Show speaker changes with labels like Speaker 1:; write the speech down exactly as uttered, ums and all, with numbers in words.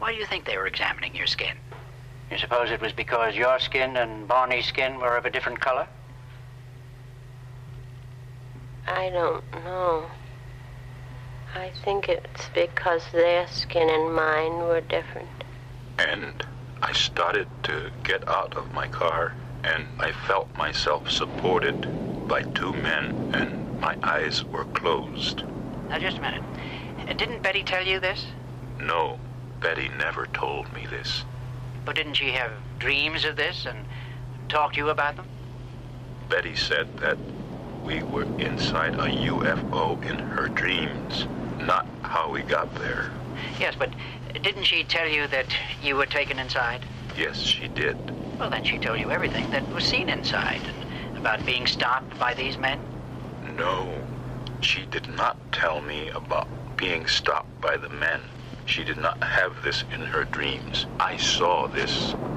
Speaker 1: Why do you think they were examining your skin? You suppose it was because your skin and Barney's skin were of a different color?
Speaker 2: I don't know. I think it's because their skin and mine were different.
Speaker 3: And I started to get out of my car, and I felt myself supported by two men, and my eyes were closed.
Speaker 1: Now, just a minute. Didn't Betty tell you this?
Speaker 3: No, Betty never told me this.
Speaker 1: But didn't she have dreams of this and talk to you about them?
Speaker 3: Betty said that we were inside a U F O in her dreams, not how we got there.
Speaker 1: Yes, but didn't she tell you that you were taken inside?
Speaker 3: Yes, she did.
Speaker 1: Well, then she told you everything that was seen inside, and about being stopped by these men?
Speaker 3: No, she did not tell me about being stopped by the men. She did not have this in her dreams. I saw this